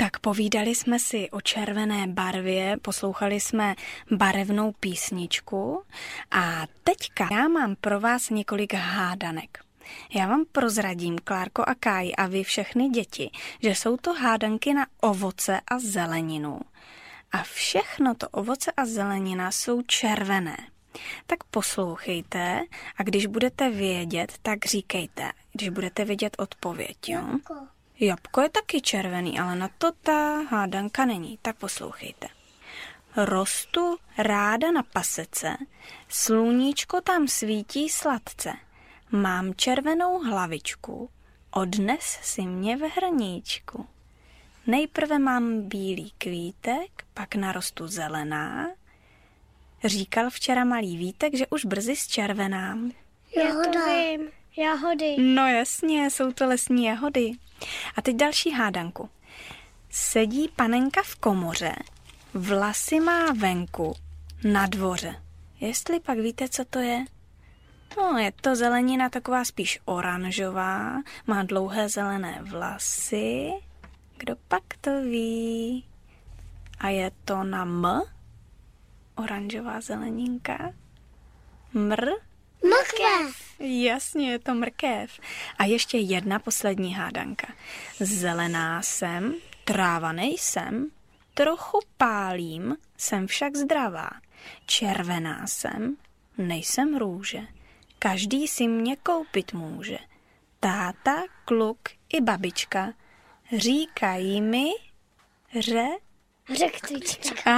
Tak povídali jsme si o červené barvě, poslouchali jsme barevnou písničku a teďka já mám pro vás několik hádanek. Já vám prozradím, Klárko a Káji a vy všechny děti, že jsou to hádanky na ovoce a zeleninu. A všechno to ovoce a zelenina jsou červené. Tak poslouchejte a když budete vědět, tak říkejte, když budete vědět odpověď, jo? Jabko je taky červený, ale na to ta hádanka není, tak poslouchejte. Rostu ráda na pasece, sluníčko tam svítí sladce. Mám červenou hlavičku, odnes si mě v hrníčku. Nejprve mám bílý kvítek, pak narostu zelená. Říkal včera malý Vítek, že už brzy zčervenám. Jahody. No jasně, jsou to lesní jahody. A teď další hádanku. Sedí panenka v komoře, vlasy má venku, na dvoře. Jestli pak víte, co to je? No, je to zelenina taková spíš oranžová, má dlouhé zelené vlasy. Kdo pak to ví? A je to na M? Oranžová zeleninka? Mrkev. Jasně, je to mrkev. A ještě jedna poslední hádanka. Zelená jsem, tráva nejsem, trochu pálím, jsem však zdravá. Červená jsem, nejsem růže. Každý si mě koupit může. Táta, kluk i babička říkají mi Řektvička.